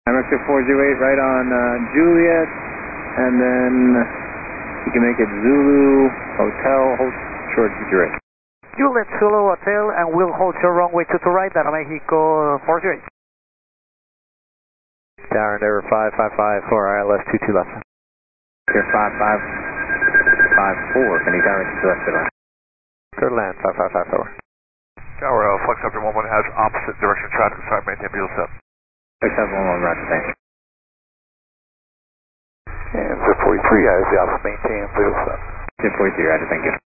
American 408 right on Juliet, and then you can make it Zulu Hotel, hold short Juliet. Juliet Zulu Hotel, and we'll hold your runway 22 right, Aeromexico 408. Tower Endeavor 5554, ILS 22 left. Here 5554, can you direct to left to right? Clear land 5554. Tower, Flex Option 11 has opposite direction traffic, sorry, maintain Beetle 7. Flex Option 11, roger, thanks. And 43 has the opposite, maintain Beetle 7. 43, roger, thank you.